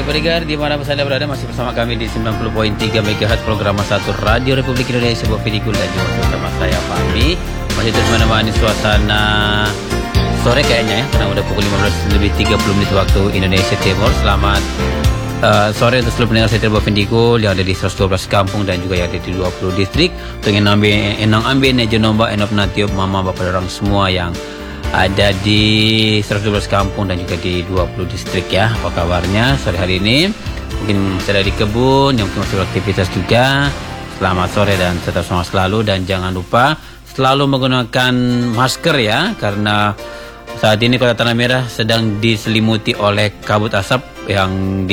pendengar di mana Anda berada, masih bersama kami di 90.3 MHz program 1 Radio Republik Indonesia sebuah Vidikul, dan juga bersama saya Fahmi. Masih terus menemani suasana sore kayaknya ya, karena udah pukul 15:30 waktu Indonesia Timur. Selamat sore untuk seluruh pendengar setia Vidikul yang ada di 112 kampung dan juga yang ada di 20 distrik. Untuk Enang Ambe, Nejo Nomba, Enop Natiup, Mama, Bapak, orang semua yang ada di 112 kampung dan juga di 20 distrik ya. Apa kabarnya sore hari ini? Mungkin sedang di kebun, yang mungkin masih beraktivitas juga. Selamat sore dan tetap semangat selalu, dan jangan lupa selalu menggunakan masker ya, karena saat ini Kota Tanah Merah sedang diselimuti oleh kabut asap yang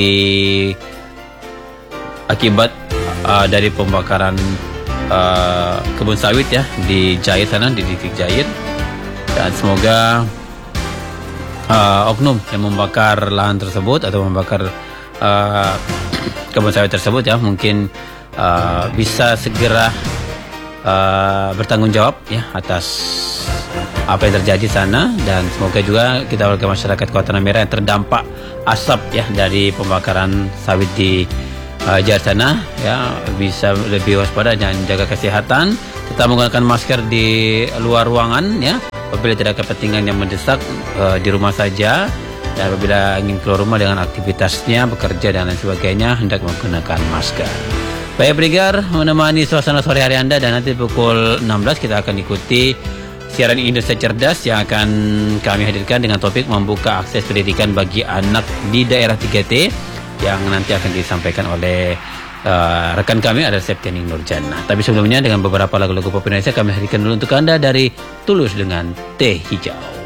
akibat dari pembakaran kebun sawit ya di Jait sana, di distrik Jait. Dan semoga oknum yang membakar lahan tersebut atau membakar kebun sawit tersebut ya, mungkin bisa segera bertanggung jawab ya atas apa yang terjadi sana. Dan semoga juga kita warga masyarakat Kota Tanah Merah yang terdampak asap ya dari pembakaran sawit di Jait sana ya, bisa lebih waspada dan jaga kesehatan. Tetap menggunakan masker di luar ruangan ya. Apabila tidak kepentingan yang mendesak, di rumah saja. Dan apabila ingin keluar rumah dengan aktivitasnya, bekerja dan lain sebagainya, hendak menggunakan masker. Baik pendengar, menemani suasana sore hari Anda, dan nanti pukul 16 kita akan ikuti siaran Indonesia Cerdas yang akan kami hadirkan dengan topik membuka akses pendidikan bagi anak di daerah 3T, yang nanti akan disampaikan oleh rekan kami ada Septianing Nurjana. Tapi sebelumnya dengan beberapa lagu-lagu pop Indonesia kami hadirkan dulu untuk Anda dari Tulus dengan Teh Hijau.